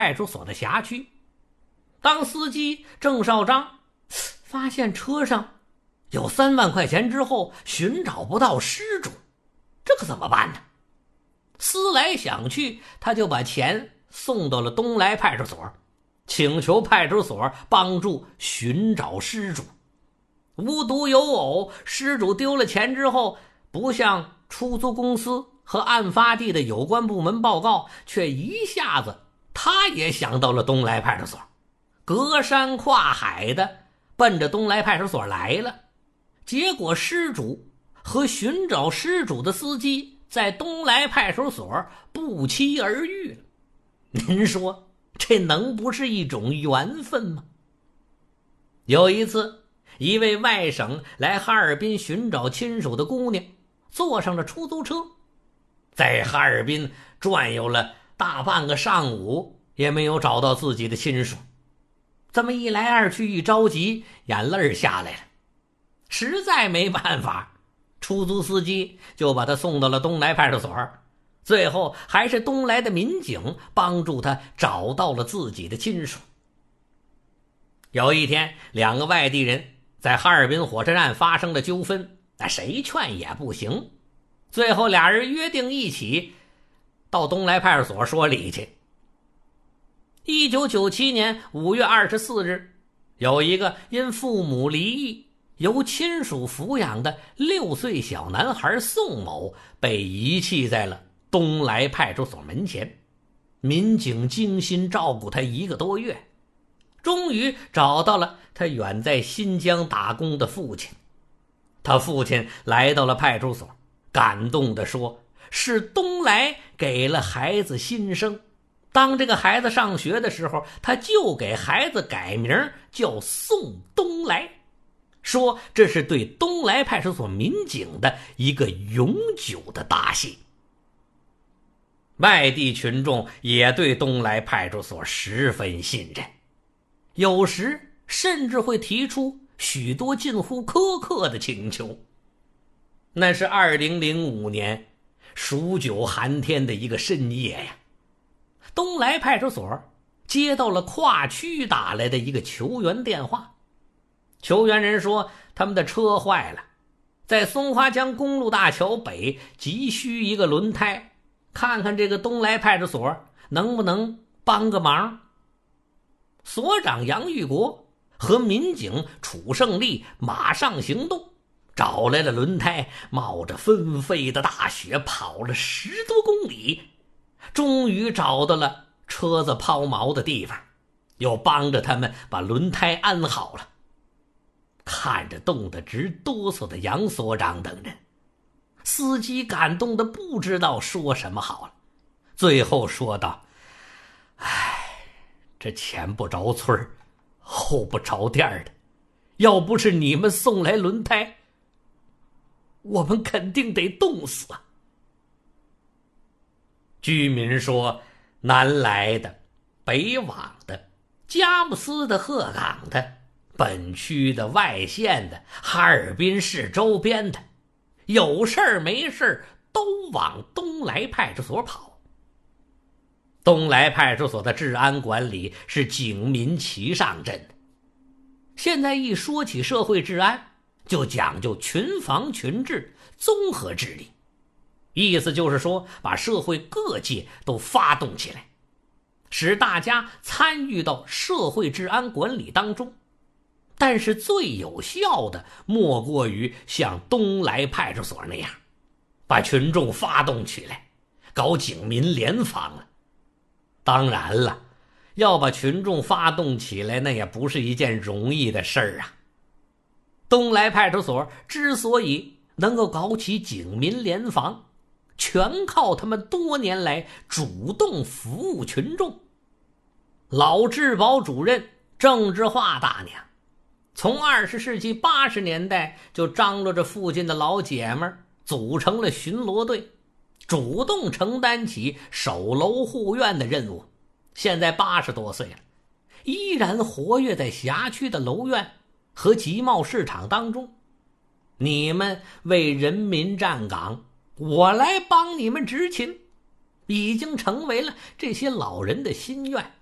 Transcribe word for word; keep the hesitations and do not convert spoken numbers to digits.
派出所的辖区。当司机郑少章发现车上有三万块钱之后，寻找不到失主，这可怎么办呢？思来想去，他就把钱送到了东来派出所，请求派出所帮助寻找失主。无独有偶，失主丢了钱之后，不向出租公司和案发地的有关部门报告，却一下子他也想到了东来派出所，隔山跨海的奔着东来派出所来了。结果失主和寻找失主的司机在东来派出所不期而遇了。您说这能不是一种缘分吗？有一次，一位外省来哈尔滨寻找亲属的姑娘坐上了出租车，在哈尔滨转悠了大半个上午，也没有找到自己的亲属。这么一来二去，一着急，眼泪下来了，实在没办法，出租司机就把他送到了东来派出所，最后还是东来的民警帮助他找到了自己的亲属。有一天，两个外地人在哈尔滨火车站发生了纠纷，那谁劝也不行，最后俩人约定一起到东来派出所说理去。一九九七年五月二十四日，有一个因父母离异由亲属抚养的六岁小男孩宋某被遗弃在了东来派出所门前。民警精心照顾他一个多月，终于找到了他远在新疆打工的父亲。他父亲来到了派出所，感动地说，是东来给了孩子新生，当这个孩子上学的时候，他就给孩子改名叫宋东来，说这是对东来派出所民警的一个永久的答谢。外地群众也对东来派出所十分信任，有时甚至会提出许多近乎苛刻的请求。那是二零零五年数九寒天的一个深夜呀，东来派出所接到了跨区打来的一个求援电话。求援人说他们的车坏了，在松花江公路大桥北急需一个轮胎，看看这个东来派出所能不能帮个忙。所长杨玉国和民警楚胜利马上行动，找来了轮胎，冒着纷飞的大雪跑了十多公里，终于找到了车子抛锚的地方，又帮着他们把轮胎安好了。看着冻得直哆嗦的杨所长等人，司机感动得不知道说什么好了，最后说道，唉，这前不着村后不着店的，要不是你们送来轮胎，我们肯定得冻死啊。居民说，南来的、北往的、佳木斯的、鹤岗的、本区的、外县的、哈尔滨市周边的，有事儿没事儿都往东来派出所跑。东来派出所的治安管理是警民齐上阵的。现在一说起社会治安，就讲究群防群治，综合治理。意思就是说，把社会各界都发动起来，使大家参与到社会治安管理当中。但是最有效的莫过于像东来派出所那样，把群众发动起来，搞警民联防了。当然了，要把群众发动起来，那也不是一件容易的事儿啊。东来派出所之所以能够搞起警民联防，全靠他们多年来主动服务群众。老治保主任郑智化大娘从二十世纪八十年代就张罗着附近的老姐们组成了巡逻队，主动承担起守楼护院的任务。现在八十多岁了，依然活跃在辖区的楼院和集贸市场当中。你们为人民站岗，我来帮你们执勤，已经成为了这些老人的心愿。